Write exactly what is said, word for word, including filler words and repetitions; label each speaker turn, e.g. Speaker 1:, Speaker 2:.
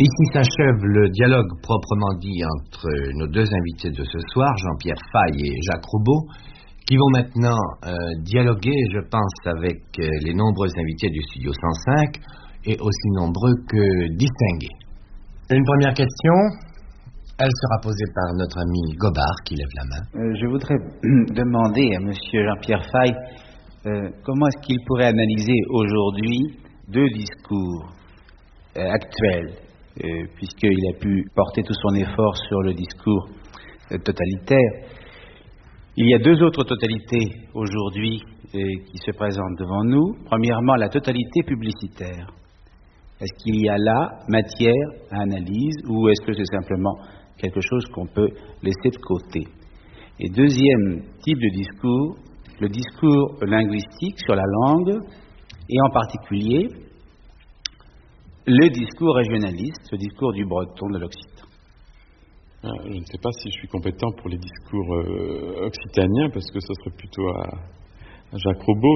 Speaker 1: Ici s'achève le dialogue proprement dit entre nos deux invités de ce soir, Jean-Pierre Faye et Jacques Roubaud, qui vont maintenant euh, dialoguer, je pense, avec euh, les nombreux invités du Studio cent cinq, et aussi nombreux que distingués. Une première question, elle sera posée par notre ami Gobard, qui lève la main.
Speaker 2: Euh, je voudrais demander à monsieur Jean-Pierre Faye euh, comment est-ce qu'il pourrait analyser aujourd'hui deux discours euh, actuels, euh, puisqu'il a pu porter tout son effort sur le discours euh, totalitaire. Il y a deux autres totalités aujourd'hui euh, qui se présentent devant nous. Premièrement, la totalité publicitaire. Est-ce qu'il y a là matière à analyse ou est-ce que c'est simplement quelque chose qu'on peut laisser de côté? Et deuxième type de discours, le discours linguistique sur la langue et en particulier le discours régionaliste, le discours du breton, de l'occitan.
Speaker 3: Je ne sais pas si je suis compétent pour les discours euh, occitaniens parce que ce serait plutôt à, à Jacques Roubaud.